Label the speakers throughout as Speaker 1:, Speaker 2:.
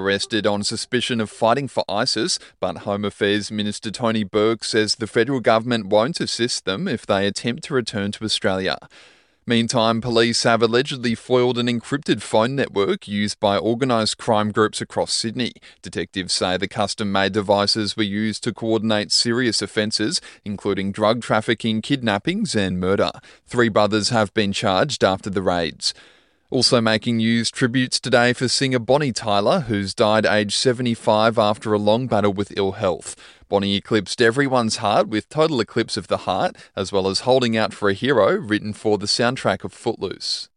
Speaker 1: arrested on suspicion of fighting for ISIS, but Home Affairs Minister Tony Burke says the federal government won't assist them if they attempt to return to Australia. Meantime, police have allegedly foiled an encrypted phone network used by organised crime groups across Sydney. Detectives say the custom-made devices were used to coordinate serious offences, including drug trafficking, kidnappings and murder. 3 brothers have been charged after the raids. Also making news, tributes today for singer Bonnie Tyler, who's died aged 75 after a long battle with ill health. Bonnie eclipsed everyone's heart with Total Eclipse of the Heart, as well as Holding Out for a Hero, written for the soundtrack of Footloose.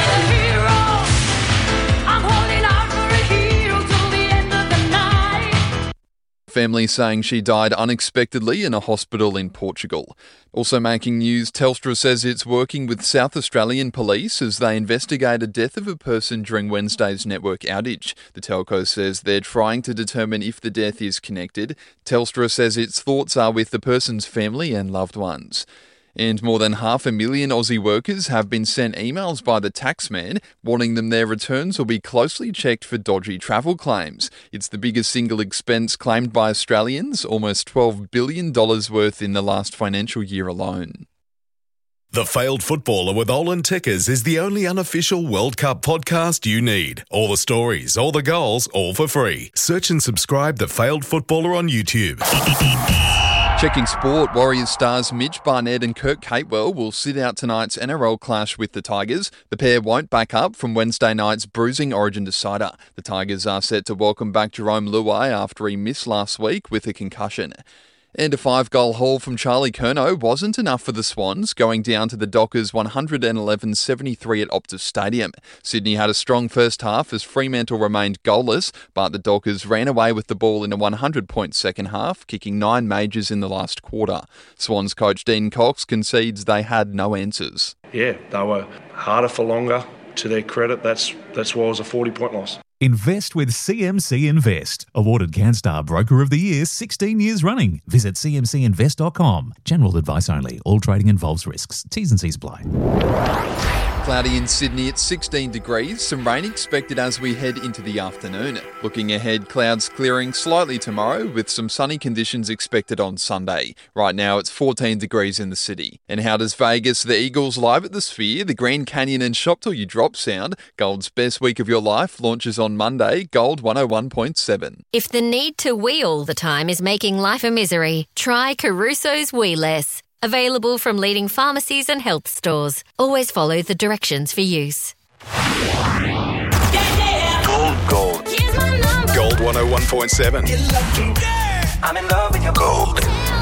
Speaker 1: Family saying she died unexpectedly in a hospital in Portugal. Also making news, Telstra says it's working with South Australian police as they investigate a death of a person during Wednesday's network outage. The telco says they're trying to determine if the death is connected. Telstra says its thoughts are with the person's family and loved ones. And more than 500,000 Aussie workers have been sent emails by the taxman warning them their returns will be closely checked for dodgy travel claims. It's the biggest single expense claimed by Australians, almost $12 billion worth in the last financial year alone.
Speaker 2: The Failed Footballer with Olin Tickers is the only unofficial World Cup podcast you need. All the stories, all the goals, all for free. Search and subscribe The Failed Footballer on YouTube.
Speaker 1: Checking sport, Warriors stars Mitch Barnett and Kurt Capewell will sit out tonight's NRL clash with the Tigers. The pair won't back up from Wednesday night's bruising Origin decider. The Tigers are set to welcome back Jerome Luai after he missed last week with a concussion. And a 5-goal haul from Charlie Curnow wasn't enough for the Swans, going down to the Dockers 111-73 at Optus Stadium. Sydney had a strong first half as Fremantle remained goalless, but the Dockers ran away with the ball in a 100-point second half, kicking 9 majors in the last quarter. Swans coach Dean Cox concedes they had no answers.
Speaker 3: Yeah, they were harder for longer. To their credit, that's why it was a 40-point loss.
Speaker 4: Invest with CMC Invest. Awarded CanStar Broker of the Year 16 years running. Visit cmcinvest.com. General advice only. All trading involves risks. T's and C's apply.
Speaker 1: Cloudy in Sydney at 16 degrees. Some rain expected as we head into the afternoon. Looking ahead, clouds clearing slightly tomorrow with some sunny conditions expected on Sunday. Right now it's 14 degrees in the city. And how does Vegas, the Eagles live at the Sphere, the Grand Canyon and Shop Till You Drop sound? Gold's Best Week of Your Life launches on Monday. Gold 101.7.
Speaker 5: If the need to wee all the time is making life a misery, try Caruso's Wee Less. Available from leading pharmacies and health stores. Always follow the directions for use.
Speaker 2: Gold.
Speaker 5: Here's my number.
Speaker 2: Gold 101.7.
Speaker 6: I'm in love with your gold.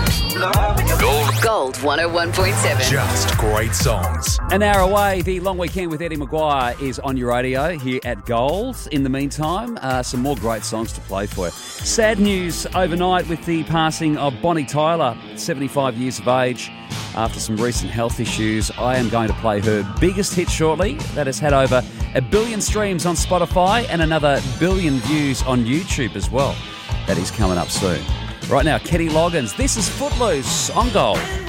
Speaker 5: Gold 101.7.
Speaker 2: Just great songs.
Speaker 7: An hour away, the long weekend with Eddie Maguire is on your radio here at Gold. In the meantime, some more great songs to play for you. Sad news overnight with the passing of Bonnie Tyler, 75 years of age. After some recent health issues, I am going to play her biggest hit shortly. That has had over 1 billion streams on Spotify and another 1 billion views on YouTube as well. That is coming up soon. Right now, Kenny Loggins. This is Footloose on Gold.